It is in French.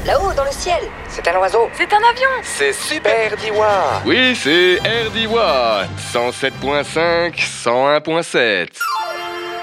Là-haut, dans le ciel. C'est un oiseau. C'est un avion. C'est Super Diwa. Oui, c'est RDY 107.5, 101.7.